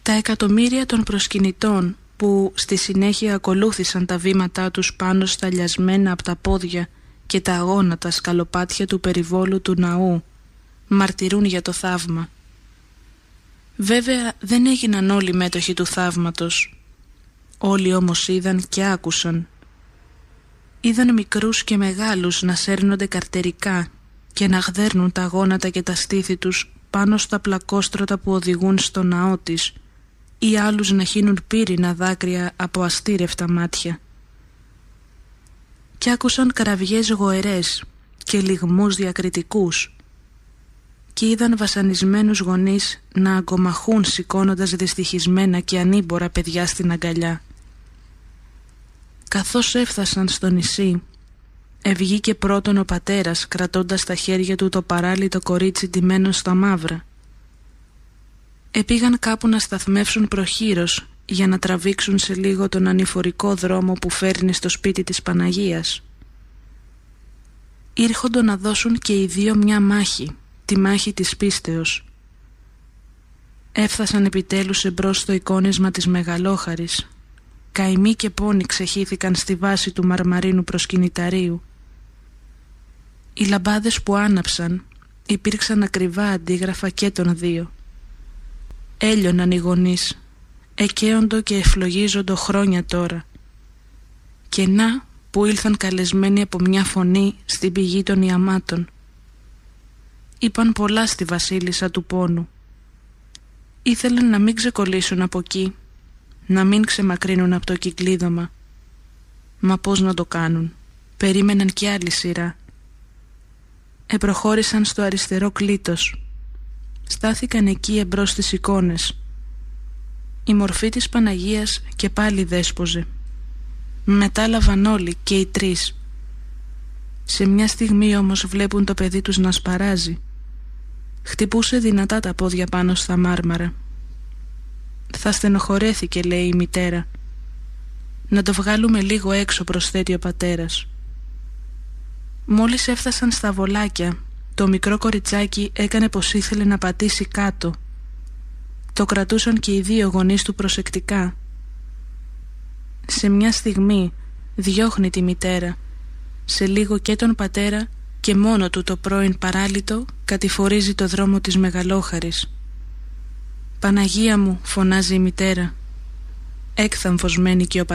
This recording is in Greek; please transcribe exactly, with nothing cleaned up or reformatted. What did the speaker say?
Τα εκατομμύρια των προσκυνητών που στη συνέχεια ακολούθησαν τα βήματά τους πάνω στα λιασμένα από τα πόδια και τα αγώνατα σκαλοπάτια του περιβόλου του ναού μαρτυρούν για το θαύμα. Βέβαια δεν έγιναν όλοι μέτοχοι του θαύματος. Όλοι όμως είδαν και άκουσαν. Είδαν μικρούς και μεγάλους να σέρνονται καρτερικά και να γδέρνουν τα γόνατα και τα στήθη τους πάνω στα πλακόστρωτα που οδηγούν στο ναό της, ή άλλους να χύνουν πύρινα δάκρυα από αστήρευτα μάτια. Κι άκουσαν κραυγές γοερές και λυγμούς διακριτικούς και είδαν βασανισμένους γονείς να αγκομαχούν σηκώνοντας δυστυχισμένα και ανήμπορα παιδιά στην αγκαλιά. Καθώς έφτασαν στο νησί, ευγήκε πρώτον ο πατέρας κρατώντας στα χέρια του το παράλυτο κορίτσι ντυμένο στα μαύρα. Επήγαν κάπου να σταθμεύσουν προχείρως για να τραβήξουν σε λίγο τον ανηφορικό δρόμο που φέρνει στο σπίτι της Παναγίας. Ήρχοντο να δώσουν και οι δύο μια μάχη, τη μάχη της πίστεως. Έφτασαν επιτέλους εμπρός στο εικόνισμα της Μεγαλόχαρης. Καημοί και πόνοι ξεχύθηκαν στη βάση του μαρμαρίνου προσκυνηταρίου. Οι λαμπάδες που άναψαν υπήρξαν ακριβά αντίγραφα και των δύο. Έλειωναν οι γονείς, εκαίοντο και ευλογίζοντο χρόνια τώρα. Και να που ήλθαν καλεσμένοι από μια φωνή στην πηγή των Ιαμάτων. Είπαν πολλά στη βασίλισσα του πόνου. Ήθελαν να μην ξεκολλήσουν από εκεί, να μην ξεμακρύνουν από το κυκλίδωμα. Μα πώς να το κάνουν, περίμεναν κι άλλη σειρά. Επροχώρησαν στο αριστερό κλίτος. Στάθηκαν εκεί εμπρός στις εικόνες. Η μορφή της Παναγίας και πάλι δέσποζε. Μετάλαβαν όλοι και οι τρεις. Σε μια στιγμή όμως βλέπουν το παιδί τους να σπαράζει. Χτυπούσε δυνατά τα πόδια πάνω στα μάρμαρα. Θα στενοχωρέθηκε, λέει η μητέρα. Να το βγάλουμε λίγο έξω, προσθέτει ο πατέρας. Μόλις έφτασαν στα βολάκια, το μικρό κοριτσάκι έκανε πως ήθελε να πατήσει κάτω. Το κρατούσαν και οι δύο γονείς του προσεκτικά. Σε μια στιγμή διώχνει τη μητέρα, σε λίγο και τον πατέρα, και μόνο του το πρώην παράλυτο κατηφορίζει το δρόμο της Μεγαλόχαρης. «Παναγία μου», φωνάζει η μητέρα. Έκθαμφος μένει και ο πατέρας.